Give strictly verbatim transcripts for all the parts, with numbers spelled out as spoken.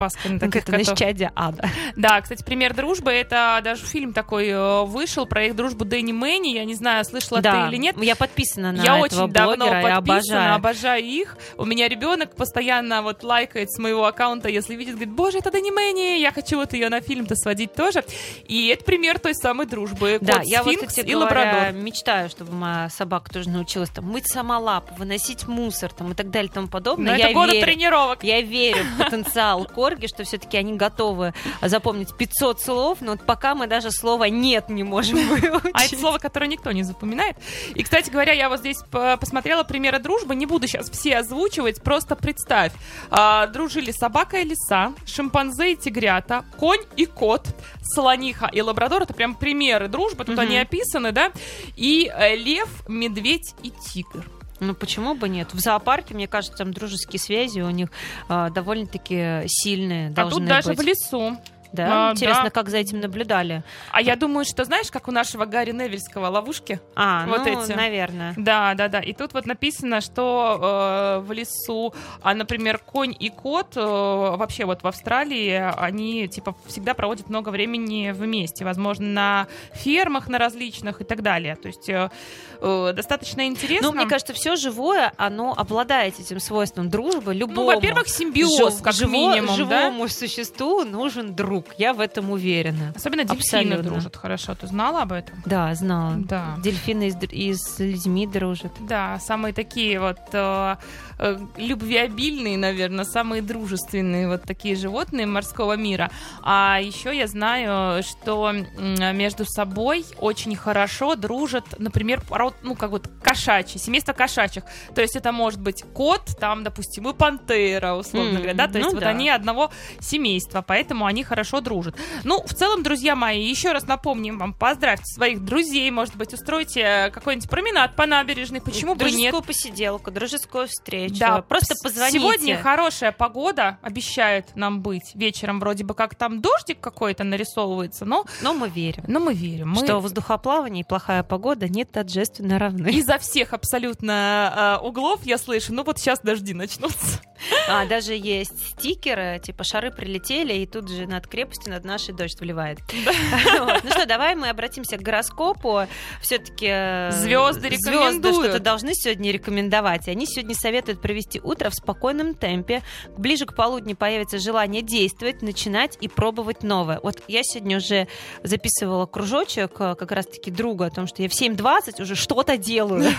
на таких котов. Это исчадие ада. Да, кстати, пример дружбы, это даже фильм такой вышел про их дружбу Дэнни Мэнни, я не знаю, слышала да, ты или нет. Я подписана на я этого очень давно блогера, я подписана, обожаю. обожаю их. У меня ребенок постоянно вот лайкает с моего аккаунта, если видит, говорит, боже, это Дэнни Мэнни, я хочу вот ее на фильм-то сводить тоже. И это пример той самой дружбы. Да, Кот я Сфинкс вот, кстати и говоря, лабрадор. мечтаю, чтобы моя собака тоже научилась там мыть сама лапу, выносить мусор там, и так далее и тому подобное. Но я это годы верю, тренировок. Я верю в потенциал корги, что все-таки они готовы запомнить пятьсот слов, но вот пока мы даже слова «нет» не можем выучить. А это слово, которое никто не запоминает. И, кстати говоря, я вот здесь посмотрела примеры дружбы, не буду сейчас все озвучивать, просто представь. А, дружили собака и лиса, шимпанзе и тигрята, конь и кот, слониха и лабрадор. Это прям примеры дружбы, тут угу. они описаны, да? И э, лев, медведь и тигр. Ну, почему бы нет? В зоопарке, мне кажется, там дружеские связи у них э, довольно-таки сильные должны быть. А тут даже быть. В лесу. Да? А, Интересно, да. как за этим наблюдали. А я думаю, что, знаешь, как у нашего Гарри Невельского ловушки? А, вот ну, эти. наверное. Да, да, да. И тут вот написано, что э, в лесу, а, например, конь и кот, э, вообще вот в Австралии, они, типа, всегда проводят много времени вместе. Возможно, на фермах, на различных и так далее. То есть э, э, достаточно интересно. Ну, мне кажется, все живое, оно обладает этим свойством дружбы любому. Ну, во-первых, симбиоз, жив, как живо, минимум, живому да? существу нужен друг. Я в этом уверена. Особенно дельфины Абсолютно. дружат хорошо. Ты знала об этом? Да, знала. Да. Дельфины и с, и с людьми дружат. Да, самые такие вот э, э, любвеобильные, наверное, самые дружественные вот такие животные морского мира. А еще я знаю, что между собой очень хорошо дружат, например, пород, ну, как вот кошачьи, семейство кошачьих. То есть это может быть кот, там, допустим, и пантера, условно mm, говоря, да? То есть ну вот да. они одного семейства, поэтому они хорошо дружат. Ну, в целом, друзья мои, еще раз напомним вам, поздравьте своих друзей, может быть, устройте какой-нибудь променад по набережной, почему бы и нет. Дружескую посиделку, дружескую встречу. Да, просто позвоните. Сегодня хорошая погода, обещают нам быть. Вечером вроде бы как там дождик какой-то нарисовывается, но... Но мы верим. Но мы верим. Мы... Что воздухоплавание и плохая погода не тождественно равны. Изо всех абсолютно э, углов я слышу, ну вот сейчас дожди начнутся. А, даже есть стикеры, типа шары прилетели, и тут же над крепостью, над нашей дождь вливает. Да. Вот. Ну что, давай мы обратимся к гороскопу. Все-таки звезды рекомендуют. Звезды что-то должны сегодня рекомендовать. И они сегодня советуют провести утро в спокойном темпе. Ближе к полудню появится желание действовать, начинать и пробовать новое. Вот я сегодня уже записывала кружочек как раз-таки друга о том, что я в семь двадцать уже что-то делаю.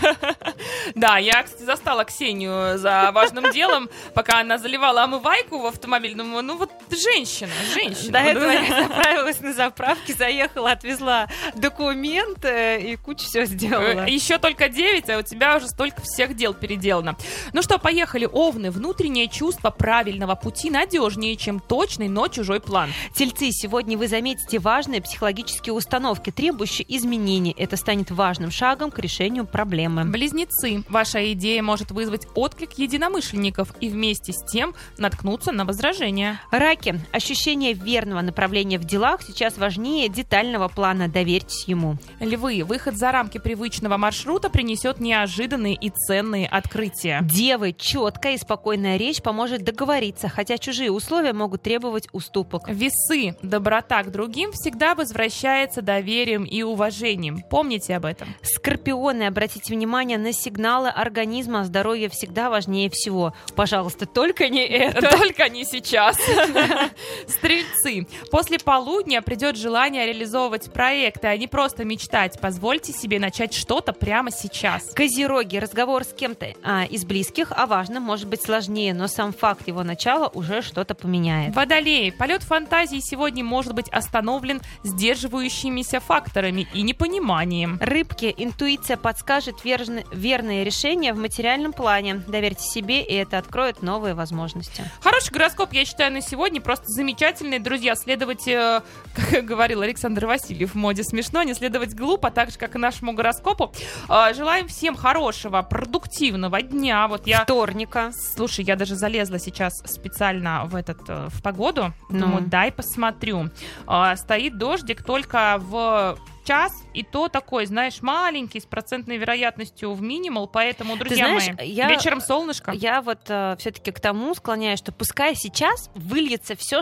Да, я, кстати, застала Ксению за важным делом, пока она заливала омывайку в автомобиль. Думаю, ну вот женщина, женщина. До этого я заправилась на заправке, заехала, отвезла документы и кучу всего сделала. Еще только девять, а у тебя уже столько всех дел переделано. Ну что, поехали. Овны. Внутреннее чувство правильного пути надежнее, чем точный, но чужой план. Тельцы. Сегодня вы заметите важные психологические установки, требующие изменений. Это станет важным шагом к решению проблемы. Близнецы. Ваша идея может вызвать отклик единомышленников и вместе с тем наткнуться на возражения. Раки. Ощущение верного направления в делах сейчас важнее детального плана. Доверьтесь ему. Львы. Выход за рамки привычного маршрута принесет неожиданные и ценные открытия. Девы. Четкая и спокойная речь поможет договориться, хотя чужие условия могут требовать уступок. Весы. Доброта к другим всегда возвращается доверием и уважением. Помните об этом. Скорпионы. Обратите внимание на сигналы организма. Здоровье всегда важнее всего. Пожалуйста, только не это. Только не сейчас. Стрельцы. После полудня придет желание реализовывать проекты, а не просто мечтать. Позвольте себе начать что-то прямо сейчас. Козероги. Разговор с кем-то а, из близких о важном может быть сложнее, но сам факт его начала уже что-то поменяет. Водолеи. Полет фантазии сегодня может быть остановлен сдерживающимися факторами и непониманием. Рыбки. Интуиция подскажет верно, верное решение в материальном плане. Доверьте себе, и это откроет новые возможности. Хороший гороскоп, я считаю, на сегодня просто замечательный. Друзья, следовать, э, как говорил Александр Васильев в моде смешно, не следовать глупо, так же, как и нашему гороскопу. Э, желаем всем хорошего, продуктивного дня. Вот я... Вторника. Слушай, я даже залезла сейчас специально в, этот, в погоду. Думаю, mm. дай посмотрю. Э, стоит дождик только в час, и то такой, знаешь, маленький, с процентной вероятностью в минимал, поэтому, друзья знаешь, мои, я- вечером солнышко. Я вот э, все-таки к тому склоняюсь, что пускай сейчас выльется все,